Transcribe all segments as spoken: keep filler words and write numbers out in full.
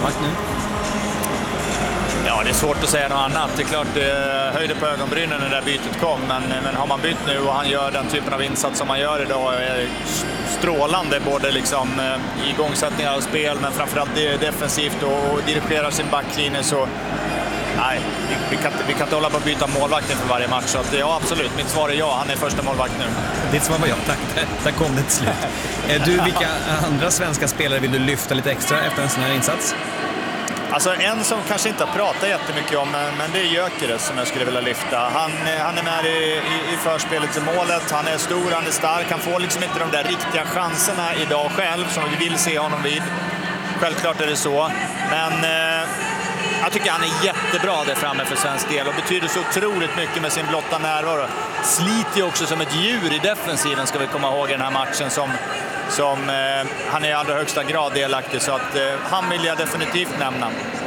målvakt nu? Ja, det är svårt att säga något annat. Det är klart det höjde på ögonbrynen när det där bytet kom. Men, men har man bytt nu och han gör den typen av insats som man gör idag är strålande. Både liksom eh, igångsättningar av spel men framförallt defensivt och, och dirigerar sin backlinje så... Nej, vi, vi, kan, vi kan inte hålla på att byta målvakten för varje match. Så att, ja, absolut. Mitt svar är ja. Han är första målvakt nu. Ditt svar var ja, tack. Där kom det till slut. Du, vilka andra svenska spelare vill du lyfta lite extra efter en sån här insats? Alltså en som kanske inte har pratat jättemycket om, men det är Gyökeres som jag skulle vilja lyfta. Han, han är med i, i, i förspelet till målet, han är stor, han är stark, han får liksom inte de där riktiga chanserna idag själv som vi vill se honom vid. Självklart är det så, men eh, jag tycker han är jättebra där framme för svensk del och betyder så otroligt mycket med sin blotta närvaro. Sliter ju också som ett djur i defensiven ska vi komma ihåg i den här matchen som som eh, han är i allra högsta grad delaktig, så att eh, han vill jag definitivt nämna.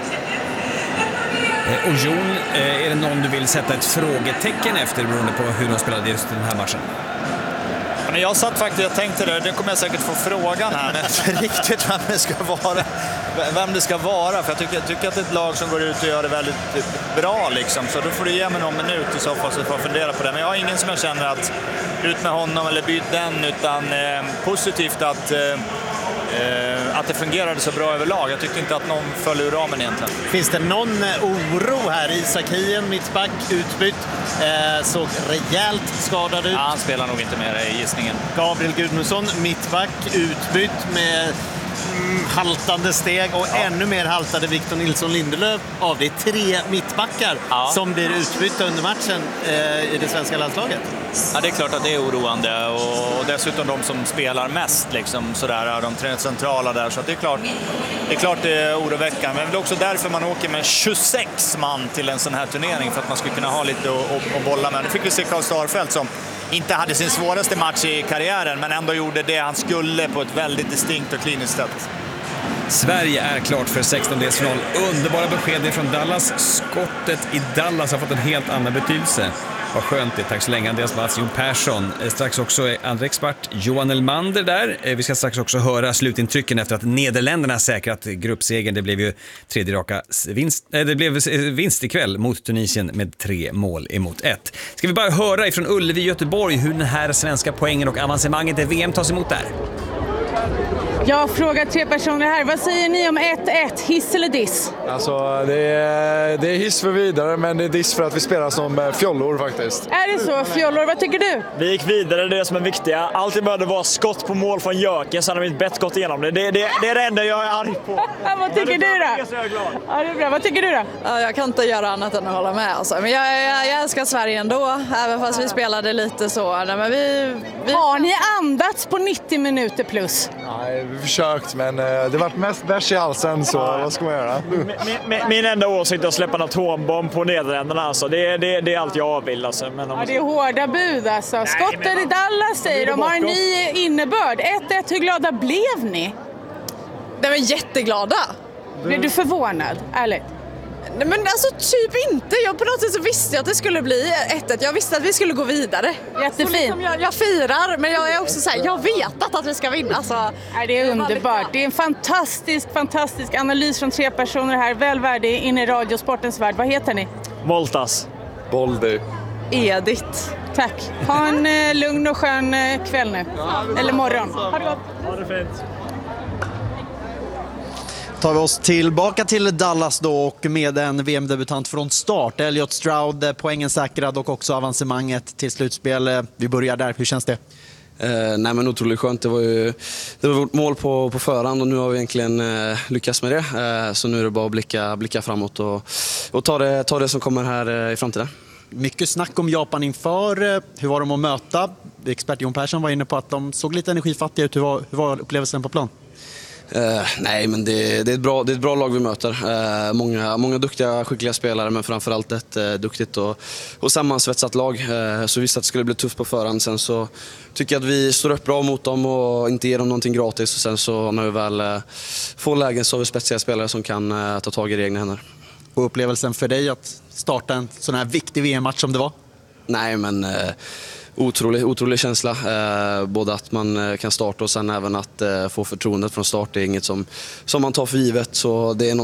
Eh, och Jon, eh, är det någon du vill sätta ett frågetecken efter beroende på hur de spelade just den här matchen? Ja, men jag satt faktiskt, jag tänkte det, det kommer jag säkert få frågan här, men inte riktigt vem det ska vara. Vem det ska vara, för jag tycker, jag tycker att det är ett lag som går ut och gör det väldigt bra liksom, så då får du ge mig någon minut i så fall så får jag fundera på det. Men jag har ingen som jag känner att ut med honom eller byt den, utan eh, positivt att, eh, att det fungerade så bra överlag. Jag tyckte inte att någon föll ur ramen egentligen. Finns det någon oro här? Isak Hien, mittback, utbytt, eh, såg rejält skadad ut. Ja, han spelar nog inte mer i gissningen. Gabriel Gudmundsson, mittback, utbytt med mm, haltande steg och ja. ännu mer haltade Victor Nilsson Lindelöf av. Det är tre mittbackar ja. som blir utbytta under matchen eh, i det svenska landslaget. Ja, det är klart att det är oroande och dessutom de som spelar mest liksom, sådär, de tre centrala där, så det är klart det är klart det är oroväckande, men det är också därför man åker med tjugosex man till en sån här turnering, för att man ska kunna ha lite att bolla med. Nu fick vi se Karl Starfelt som inte hade sin svåraste match i karriären men ändå gjorde det han skulle på ett väldigt distinkt och kliniskt sätt. Sverige är klart för sextondelsfinal. Underbara besked från Dallas. Skottet i Dallas har fått en helt annan betydelse. Vad skönt det. Tack så länge Andreas Mats, Jon Persson. Strax också andra expert Johan Elmander där. Vi ska strax också höra slutintrycken efter att Nederländerna säkrat gruppsegern. Det blev ju tredje raka vinst, äh, det blev vinst ikväll mot Tunisien med tre mål emot ett. Ska vi bara höra ifrån Ullevi i Göteborg hur den här svenska poängen och avancemanget i V M tas emot där. Jag frågar tre personer här. Vad säger ni om ett ett? Hiss eller diss? Alltså, det är, det är hiss för vidare, men det är diss för att vi spelar som fjollor faktiskt. Är det så? Fjollor, vad tycker du? Vi gick vidare, det är det som är viktiga. Alltid behövde vara skott på mål från Jöken, så hade vi inte bett gått igenom det. Det, det. det är det enda jag är arg på. Vad tycker du då? Så jag är glad. Ja, det är bra. Vad tycker du då? Ja, jag kan inte göra annat än att hålla med. Alltså. Men jag, jag, jag älskar Sverige ändå, även fast vi spelade lite så. Nej, men vi, vi... Har ni andats på nittio minuter plus? Nej, vi försökt, men det var mest bärs i halsen, så vad ska man göra? Min, min, min enda åsikt är att släppa en atombomb på Nederländerna. Alltså. Det, det, det är allt jag vill. Alltså. Men om... ja, det är hårda bud alltså. Skotten i Dallas säger de. Har en ny innebörd. ett ett, hur glada blev ni? De är jätteglada. Blev du förvånad, ärligt? Nej, men alltså typ inte. Jag på något sätt så visste jag att det skulle bli ett ett. Jag visste att vi skulle gå vidare. Jättefint. Liksom jag, jag firar, men jag är också så här, jag vet att vi ska vinna. Så ja, det är underbart. Det är en fantastisk, fantastisk analys från tre personer här. Väl värdig in i radiosportens värld. Vad heter ni? Voltas. Boldy. Edith. Tack. Ha en eh, lugn och skön eh, kväll nu. Eller morgon. Ha det gott. Ha det fint. Tar vi oss tillbaka till Dallas då, och med en V M-debutant från start. Elliot Stroud, poängen säkrad och också avancemanget till slutspel. Vi börjar där, hur känns det? Eh, nej men otroligt skönt, det var ju det var vårt mål på, på förhand och nu har vi egentligen eh, lyckats med det. Eh, så nu är det bara att blicka, blicka framåt och, och ta, det, ta det som kommer här eh, i framtiden. Mycket snack om Japan inför. Hur var de att möta? Expert Jon Persson var inne på att de såg lite energifattiga ut. Hur var, hur var upplevelsen på plan? Uh, nej, men det, det, är ett bra, det är ett bra lag vi möter. Uh, många, många duktiga, skickliga spelare, men framförallt ett uh, duktigt och, och sammansvetsat lag. Uh, så visst att det skulle bli tufft på förhand. Sen så tycker jag att vi står upp bra mot dem och inte ger dem någonting gratis. Och sen så när vi väl uh, får lägen så har vi speciella spelare som kan uh, ta tag i egna händer. Och upplevelsen för dig att starta en sån här viktig V M-match som det var? Nej, men... Uh, Otrolig, otrolig känsla, eh, både att man kan starta och sen även att eh, få förtroendet från start. Det är inget som, som man tar för givet, så det är någon